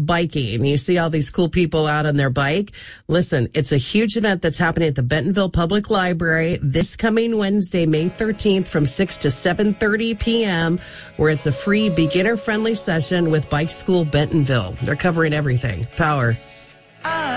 biking. You see all these cool people out on their bike. Listen, it's a huge event that's happening at the Bentonville Public Library this coming Wednesday, May 13th from 6 to 7:30 p.m., where it's a free beginner-friendly session with Bike School Bentonville. They're covering everything. Power.